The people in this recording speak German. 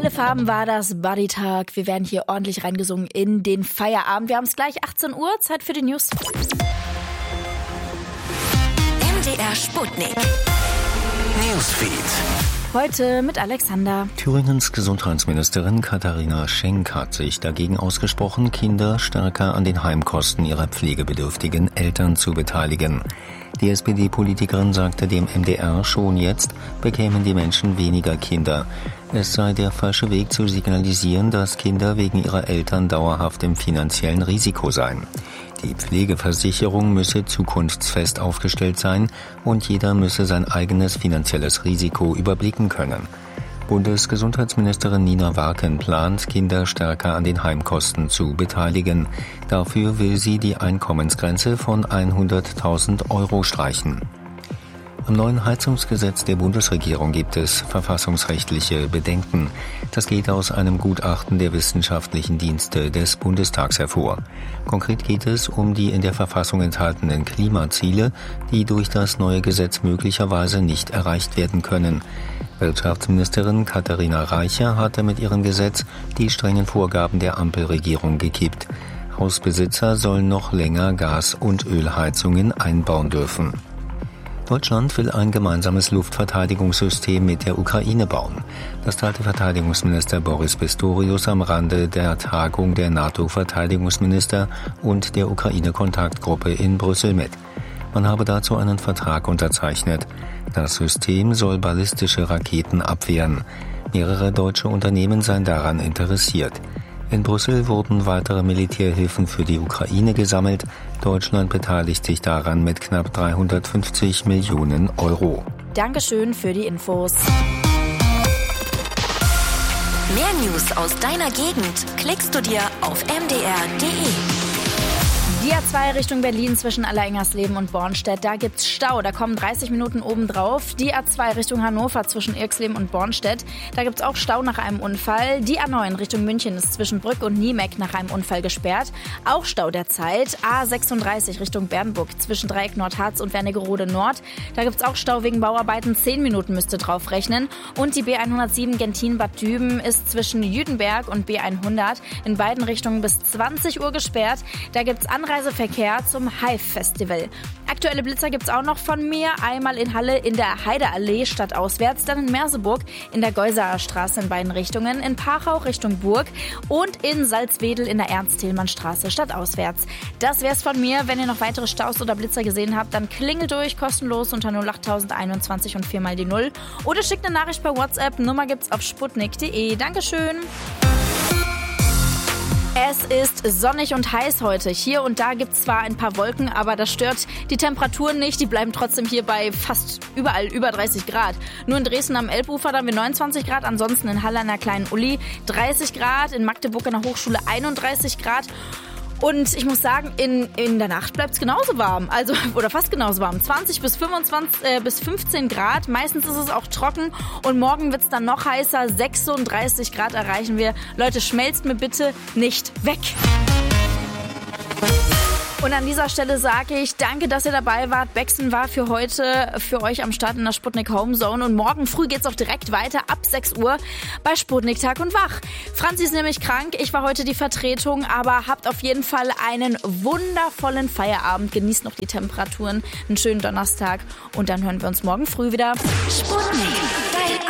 Alle Farben war das Bodytag. Wir werden hier ordentlich reingesungen in den Feierabend. Wir haben es gleich 18 Uhr, Zeit für die News. MDR Sputnik. Newsfeed. Heute mit Alexander. Thüringens Gesundheitsministerin Katharina Schenk hat sich dagegen ausgesprochen, Kinder stärker an den Heimkosten ihrer pflegebedürftigen Eltern zu beteiligen. Die SPD-Politikerin sagte dem MDR, schon jetzt bekämen die Menschen weniger Kinder. Es sei der falsche Weg zu signalisieren, dass Kinder wegen ihrer Eltern dauerhaft im finanziellen Risiko seien. Die Pflegeversicherung müsse zukunftsfest aufgestellt sein und jeder müsse sein eigenes finanzielles Risiko überblicken können. Bundesgesundheitsministerin Nina Warken plant, Kinder stärker an den Heimkosten zu beteiligen. Dafür will sie die Einkommensgrenze von 100.000 € streichen. Am neuen Heizungsgesetz der Bundesregierung gibt es verfassungsrechtliche Bedenken. Das geht aus einem Gutachten der wissenschaftlichen Dienste des Bundestags hervor. Konkret geht es um die in der Verfassung enthaltenen Klimaziele, die durch das neue Gesetz möglicherweise nicht erreicht werden können. Wirtschaftsministerin Katharina Reicher hatte mit ihrem Gesetz die strengen Vorgaben der Ampelregierung gekippt. Hausbesitzer sollen noch länger Gas- und Ölheizungen einbauen dürfen. Deutschland will ein gemeinsames Luftverteidigungssystem mit der Ukraine bauen. Das teilte Verteidigungsminister Boris Pistorius am Rande der Tagung der NATO-Verteidigungsminister und der Ukraine-Kontaktgruppe in Brüssel mit. Man habe dazu einen Vertrag unterzeichnet. Das System soll ballistische Raketen abwehren. Mehrere deutsche Unternehmen seien daran interessiert. In Brüssel wurden weitere Militärhilfen für die Ukraine gesammelt. Deutschland beteiligt sich daran mit knapp 350 Millionen €. Dankeschön für die Infos. Mehr News aus deiner Gegend klickst du dir auf mdr.de. Die A2 Richtung Berlin zwischen Allerengersleben und Bornstedt, da gibt's Stau, da kommen 30 Minuten obendrauf. Die A2 Richtung Hannover zwischen Irxleben und Bornstedt, da gibt's auch Stau nach einem Unfall. Die A9 Richtung München ist zwischen Brück und Niemeck nach einem Unfall gesperrt. Auch Stau derzeit. A36 Richtung Bernburg zwischen Dreieck Nordharz und Wernigerode Nord, da gibt's auch Stau wegen Bauarbeiten. 10 Minuten müsste drauf rechnen. Und die B107 Gentin-Bad Düben ist zwischen Jüdenberg und B100 in beiden Richtungen bis 20 Uhr gesperrt. Da gibt's Anreiseverkehr zum Hive-Festival. Aktuelle Blitzer gibt's auch noch von mir. Einmal in Halle in der Heideallee stadtauswärts, dann in Merseburg in der Geusaer Straße in beiden Richtungen, in Pachau Richtung Burg und in Salzwedel in der Ernst-Thälmann-Straße stadtauswärts. Das wär's von mir. Wenn ihr noch weitere Staus oder Blitzer gesehen habt, dann klingelt durch, kostenlos unter 08021 und 4 mal die 0. Oder schickt eine Nachricht per WhatsApp. Nummer gibt's auf sputnik.de. Dankeschön. Es ist sonnig und heiß heute. Hier und da gibt es zwar ein paar Wolken, aber das stört die Temperaturen nicht. Die bleiben trotzdem hier bei fast überall über 30 Grad. Nur in Dresden am Elbufer, da haben wir 29 Grad. Ansonsten in Halle an der Kleinen Uli 30 Grad. In Magdeburg an der Hochschule 31 Grad. Und ich muss sagen, in der Nacht bleibt es genauso warm, also oder fast genauso warm. 20 bis 15 Grad, meistens ist es auch trocken und morgen wird es dann noch heißer, 36 Grad erreichen wir. Leute, schmelzt mir bitte nicht weg. Und an dieser Stelle sage ich danke, dass ihr dabei wart. Bexen war für heute für euch am Start in der Sputnik Home Zone. Und morgen früh geht's auch direkt weiter ab 6 Uhr bei Sputnik Tag und Wach. Franzi ist nämlich krank. Ich war heute die Vertretung. Aber habt auf jeden Fall einen wundervollen Feierabend. Genießt noch die Temperaturen. Einen schönen Donnerstag. Und dann hören wir uns morgen früh wieder. Sputnik, dein